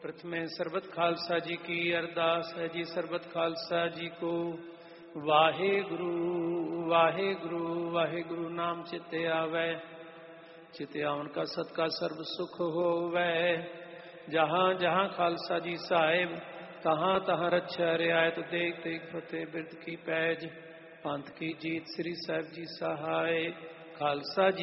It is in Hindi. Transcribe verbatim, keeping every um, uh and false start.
प्रथमे सरबत खालसा जी की अरदास है जी। सरबत खालसा जी को वाहे गुरु वाहे गुरु वाहे गुरु नाम चिते आवे। चिते आवन का सदका सर्व सुख हो वह। जहाँ जहाँ खालसा जी साहेब तहाँ तहाँ रक्षा रियायत देख देख फतेह बिरद की पैज। पंथ की जीत श्री साहिब जी सहाय। खालसा जी